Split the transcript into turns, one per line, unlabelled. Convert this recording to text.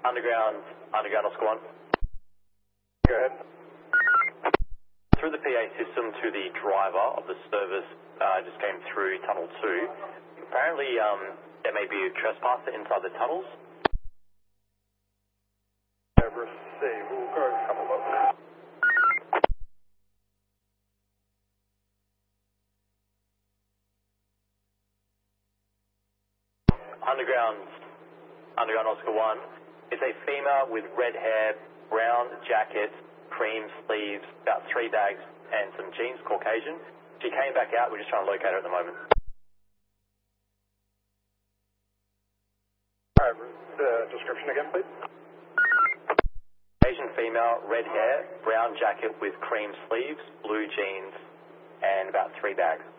Underground Oscar 1.
Go ahead.
Through the PA system to the driver of the service, just came through Tunnel 2. Apparently, there may be a trespasser inside the tunnels.
Receive. We'll go a couple of them.
Underground Oscar 1. It's a female with red hair, brown jacket, cream sleeves, about 3 bags, and some jeans, Caucasian. She came back out. We're just trying to locate her at the moment.
Description again, please.
Asian female, red hair, brown jacket with cream sleeves, blue jeans, and about 3 bags.